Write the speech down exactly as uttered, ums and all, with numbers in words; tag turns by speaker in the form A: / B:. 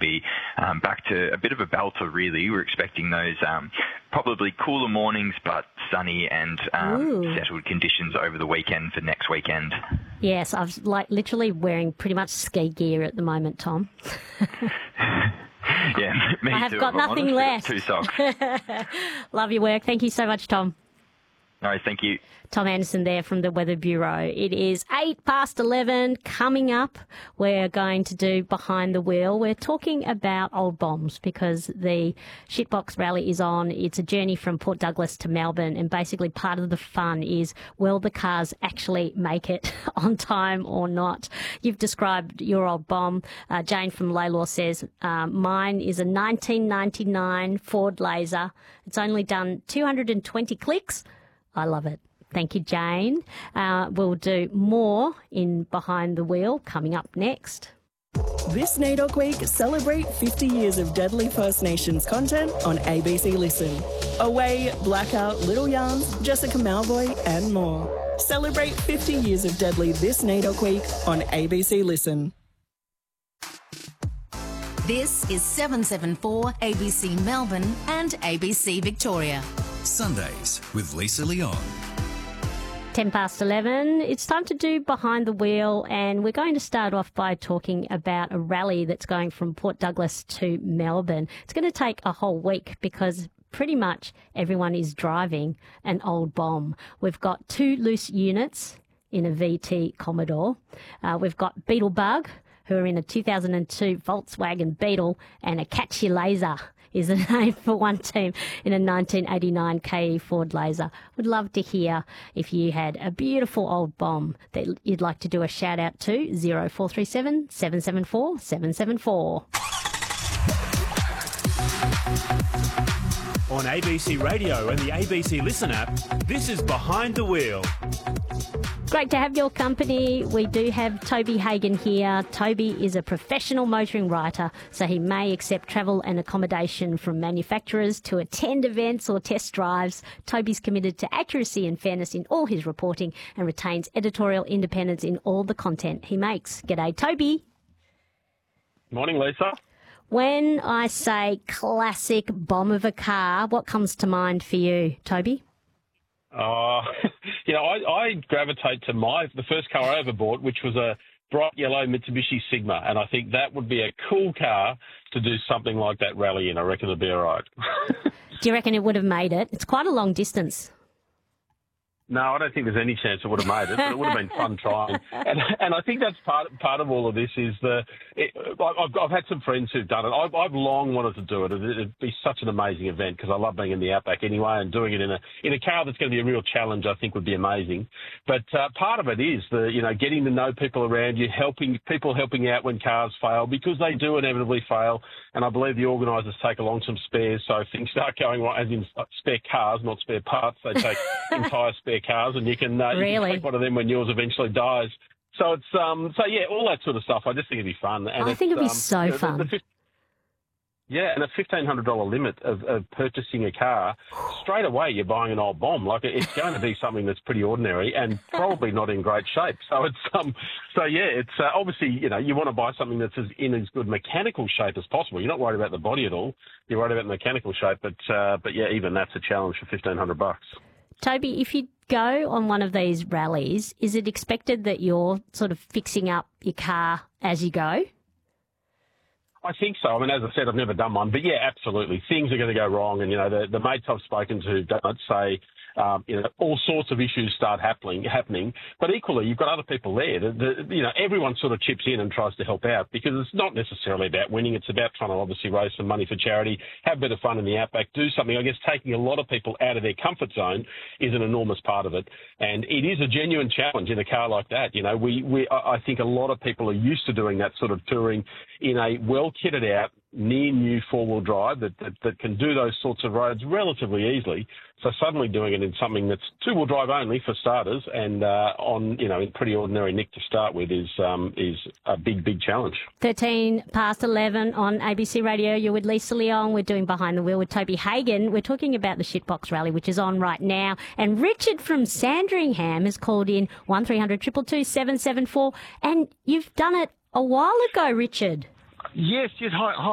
A: be um, back to a bit of a belter, really. We're expecting those um, probably cooler mornings, but sunny and um, settled conditions over the weekend for next weekend.
B: Yes, I'm like literally wearing pretty much ski gear at the moment, Tom.
A: Yeah, me
B: I have
A: too,
B: got nothing left.
A: Two socks.
B: Love your work. Thank you so much, Tom.
A: All right, thank you.
B: Tom Anderson there from the Weather Bureau. It is eight past eleven. Coming up, we're going to do Behind the Wheel. We're talking about old bombs because the Shitbox Rally is on. It's a journey from Port Douglas to Melbourne, and basically part of the fun is, will the cars actually make it on time or not? You've described your old bomb. Uh, Jane from Laylaw says, um, mine is a nineteen ninety-nine Ford Laser. It's only done two hundred twenty clicks. I love it. Thank you, Jane. Uh, we'll do more in Behind the Wheel coming up next.
C: This NAIDOC Week, celebrate fifty years of Deadly First Nations content on A B C Listen. Away, Blackout, Little Yarns, Jessica Malvoy and more. Celebrate fifty years of Deadly this NAIDOC Week on A B C Listen.
D: This is seven seven four A B C Melbourne and A B C Victoria.
E: Sundays with Lisa Leon.
B: ten past eleven. It's time to do Behind the Wheel, and we're going to start off by talking about a rally that's going from Port Douglas to Melbourne. It's going to take a whole week because pretty much everyone is driving an old bomb. We've got two loose units in a V T Commodore. Uh, we've got Beetlebug, who are in a two thousand two Volkswagen Beetle, and a Catchy Laser is the name for one team in a nineteen eighty-nine K E Ford Laser. Would love to hear if you had a beautiful old bomb that you'd like to do a shout out to. zero four three seven, seven seven four, seven seven four.
F: On A B C Radio and the A B C Listen app, this is Behind the Wheel.
B: Great to have your company. We do have Toby Hagan here. Toby is a professional motoring writer, so he may accept travel and accommodation from manufacturers to attend events or test drives. Toby's committed to accuracy and fairness in all his reporting and retains editorial independence in all the content he makes. G'day, Toby.
G: Morning, Lisa.
B: When I say classic bomb of a car, what comes to mind for you, Toby?
G: Uh, you know, I, I gravitate to my the first car I ever bought, which was a bright yellow Mitsubishi Sigma, and I think that would be a cool car to do something like that rally in. I reckon it'd be all right.
B: Do you reckon it would have made it? It's quite a long distance.
G: No, I don't think there's any chance it would have made it, but it would have been fun trying. And, and I think that's part part of all of this is the. It, I've, I've had some friends who've done it. I've, I've long wanted to do it. It'd, it'd be such an amazing event because I love being in the outback anyway, and doing it in a in a car that's going to be a real challenge. I think would be amazing. But uh, part of it is the you know getting to know people around you, helping people helping out when cars fail because they do inevitably fail. And I believe the organisers take along some spares, so if things start going wrong, as in spare cars, not spare parts, they take entire spare cars, and you can, uh,
B: really?
G: you can take one of them when yours eventually dies. So it's um, so yeah, all that sort of stuff. I just think it'd be fun. And
B: I think it'd be
G: um,
B: so
G: you know,
B: fun.
G: The, the, yeah, and a fifteen hundred dollars limit of, of purchasing a car, straight away you're buying an old bomb. Like it's going to be something that's pretty ordinary and probably not in great shape. So it's um, so yeah, it's uh, obviously you know you want to buy something that's as, in as good mechanical shape as possible. You're not worried about the body at all. You're worried about the mechanical shape, but uh, but yeah, even that's a challenge for fifteen hundred bucks.
B: Toby, if you go on one of these rallies, is it expected that you're sort of fixing up your car as you go?
G: I think so. I mean, as I said, I've never done one, but yeah, absolutely. Things are going to go wrong. And, you know, the, the mates I've spoken to don't say, um, you know, all sorts of issues start happening, happening. But equally, you've got other people there. The, the, you know, everyone sort of chips in and tries to help out because it's not necessarily about winning. It's about trying to obviously raise some money for charity, have a bit of fun in the outback, do something. I guess taking a lot of people out of their comfort zone is an enormous part of it. And it is a genuine challenge in a car like that. You know, we, we I think a lot of people are used to doing that sort of touring in a well-kitted out, near new four-wheel drive that, that, that can do those sorts of roads relatively easily. So suddenly doing it in something that's two-wheel drive only for starters and uh, on, you know, in pretty ordinary nick to start with is um, is a big, big challenge.
B: thirteen past eleven on A B C Radio. You're with Lisa Leon. We're doing Behind the Wheel with Toby Hagan. We're talking about the Shitbox Rally, which is on right now. And Richard from Sandringham has called in one three hundred two two two seven seven four. And you've done it a while ago, Richard.
H: Yes, yes. Hi, hi.